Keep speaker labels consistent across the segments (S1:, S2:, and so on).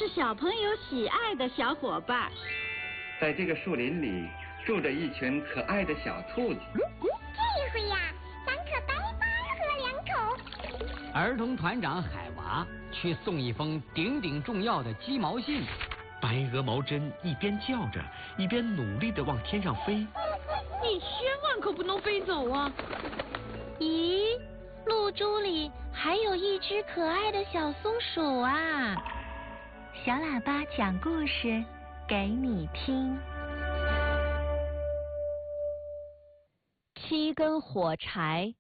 S1: 小朋友喜爱的小伙伴。
S2: 在这个树林里住着一群可爱的小兔子。
S3: 这回呀，咱可白发喝两口。
S4: 儿童团长海娃去送一封顶顶重要的鸡毛信。
S5: 白鹅毛针一边叫着，一边努力地往天上飞。
S6: 你千万可不能飞走啊！
S7: 咦，露珠里还有一只可爱的小松鼠啊！小喇叭讲故事给你听。7根火柴。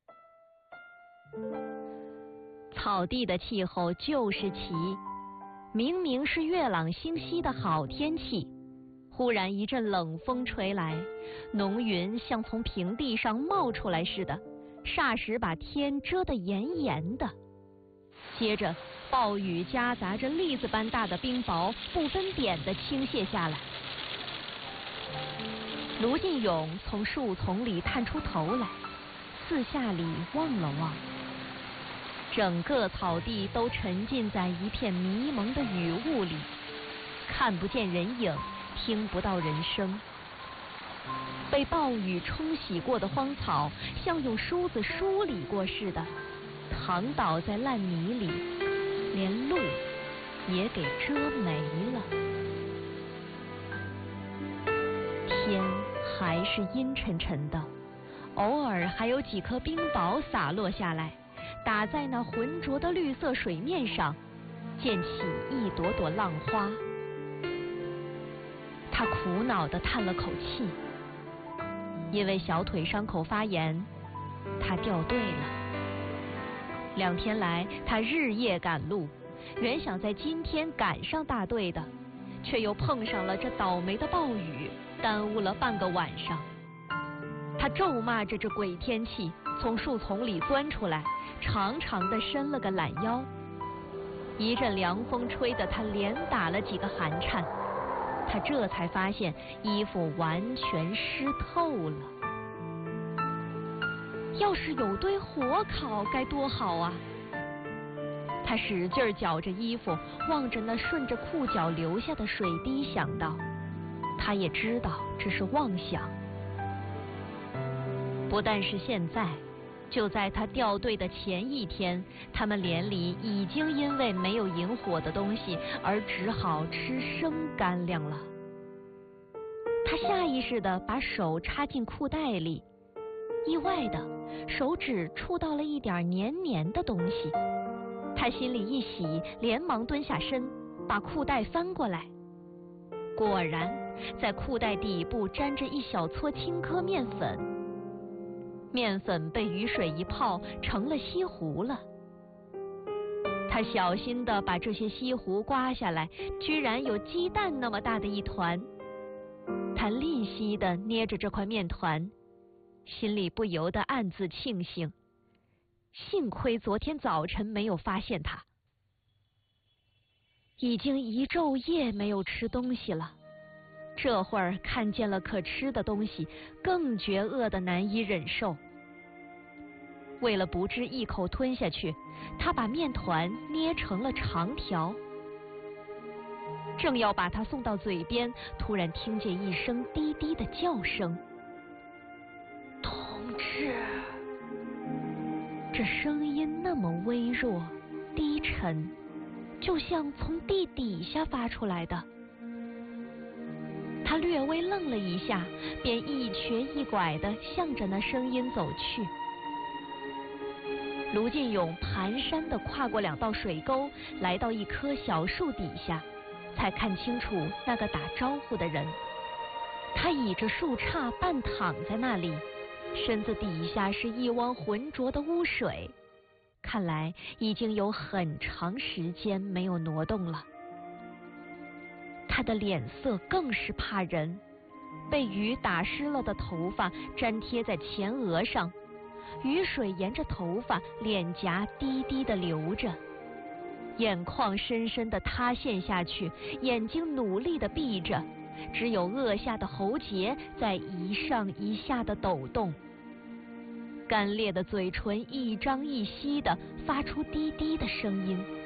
S7: 草地的气候就是奇，明明是月朗星稀的好天气，忽然一阵冷风吹来，浓云像从平地上冒出来似的，霎时把天遮得严严的。接着暴雨夹杂着栗子般大的冰雹，不分点地倾泻下来。卢进勇从树丛里探出头来，四下里望了望，整个草地都沉浸在一片迷蒙的雨雾里，看不见人影，听不到人声。被暴雨冲洗过的荒草像用梳子梳理过似的，躺倒在烂泥里，连路也给遮没了。天还是阴沉沉的，偶尔还有几颗冰雹洒落下来，打在那浑浊的绿色水面上，溅起一朵朵浪花。他苦恼地叹了口气，因为小腿伤口发炎，他掉队了。2天来，他日夜赶路，原想在今天赶上大队的，却又碰上了这倒霉的暴雨，耽误了半个晚上。他咒骂着这鬼天气，从树丛里钻出来，长长的伸了个懒腰。一阵凉风吹得他连打了几个寒颤，他这才发现衣服完全湿透了。要是有堆火烤该多好啊！他使劲绞着衣服，望着那顺着裤脚流下的水滴，想到他也知道这是妄想。不但是现在，就在他掉队的前1天，他们连里已经因为没有引火的东西而只好吃生干粮了。他下意识地把手插进裤袋里，意外的手指触到了一点黏黏的东西。他心里一喜，连忙蹲下身，把裤袋翻过来。果然，在裤袋底部沾着一小撮青稞面粉。面粉被雨水一泡，成了稀糊了。他小心地把这些稀糊刮下来，居然有鸡蛋那么大的一团。他吝惜地捏着这块面团，心里不由得暗自庆幸，幸亏昨天早晨没有发现他。已经1昼夜没有吃东西了，这会儿看见了可吃的东西，更觉饿得难以忍受。为了不致一口吞下去，他把面团捏成了长条。正要把它送到嘴边，突然听见一声低低的叫声：“
S6: 同志！”
S7: 这声音那么微弱、低沉，就像从地底下发出来的。他略微愣了一下，便一瘸一拐地向着那声音走去。卢进勇蹒跚地跨过2道水沟，来到一棵小树底下，才看清楚那个打招呼的人。他倚着树杈半躺在那里，身子底下是一汪浑浊的污水，看来已经有很长时间没有挪动了。他的脸色更是怕人，被雨打湿了的头发粘贴在前额上，雨水沿着头发、脸颊低低地流着，眼眶深深地塌陷下去，眼睛努力地闭着，只有颚下的喉结在一上一下地抖动。干裂的嘴唇一张一吸地发出低低的声音。